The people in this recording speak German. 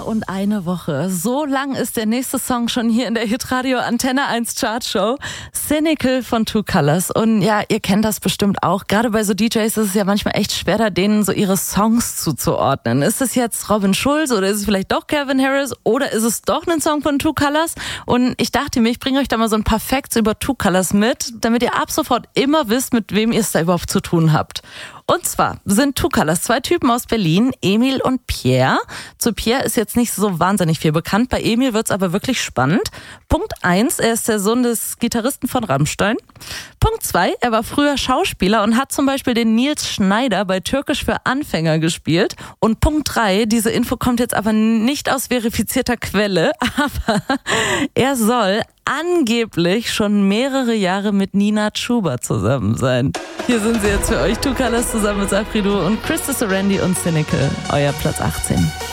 und eine Woche. So lang ist der nächste Song schon hier in der Hitradio Antenne 1 Chartshow. Cynical von Two Colors. Und ja, ihr kennt das bestimmt auch. Gerade bei so DJs ist es ja manchmal echt schwer, da denen so ihre Songs zuzuordnen. Ist es jetzt Robin Schulz oder ist es vielleicht doch Calvin Harris oder ist es doch ein Song von Two Colors? Und ich dachte mir, ich bringe euch da mal so ein paar Facts über Two Colors mit, damit ihr ab sofort immer wisst, mit wem ihr es da überhaupt zu tun habt. Und zwar sind Two Colors zwei Typen aus Berlin, Emil und Pierre. Zu Pierre ist jetzt nicht so wahnsinnig viel bekannt, bei Emil wird's aber wirklich spannend. Punkt 1, er ist der Sohn des Gitarristen von Rammstein. Punkt 2, er war früher Schauspieler und hat zum Beispiel den Nils Schneider bei Türkisch für Anfänger gespielt. Und Punkt 3, diese Info kommt jetzt aber nicht aus verifizierter Quelle, aber er soll angeblich schon mehrere Jahre mit Nina Chuba zusammen sein. Hier sind sie jetzt für euch, Two Colors zusammen mit Safri Duo und Chris Sorandi und Cynical, euer Platz 18.